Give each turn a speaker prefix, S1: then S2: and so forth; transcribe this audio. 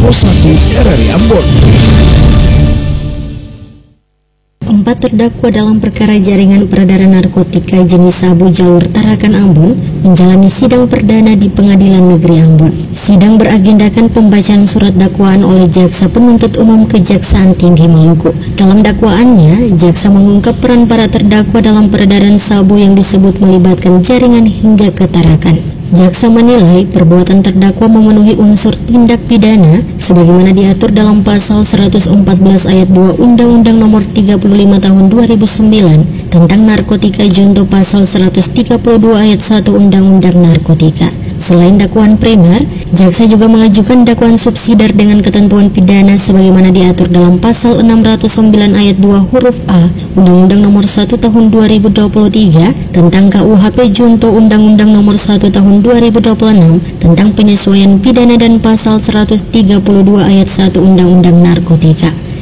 S1: 1 RRI Ambon.
S2: 4 terdakwa dalam perkara jaringan peredaran narkotika jenis sabu jalur Tarakan Ambon menjalani sidang perdana di Pengadilan Negeri Ambon. Sidang beragendakan pembacaan surat dakwaan oleh Jaksa Penuntut Umum Kejaksaan Tinggi Maluku. Dalam dakwaannya, jaksa mengungkap peran para terdakwa dalam peredaran sabu yang disebut melibatkan jaringan hingga ke Tarakan. Jaksa menilai perbuatan terdakwa memenuhi unsur tindak pidana sebagaimana diatur dalam pasal 114 ayat 2 Undang-Undang Nomor 35 Tahun 2009 tentang narkotika junto pasal 132 ayat 1 Undang-Undang Narkotika. Selain dakwaan primer, jaksa juga mengajukan dakwaan subsidiar dengan ketentuan pidana sebagaimana diatur dalam pasal 609 ayat 2 huruf A Undang-Undang Nomor 1 Tahun 2023 tentang KUHP junto Undang-Undang Nomor 1 Tahun 2026 tentang penyesuaian pidana dan pasal 132 ayat 1 Undang-Undang Narkotika.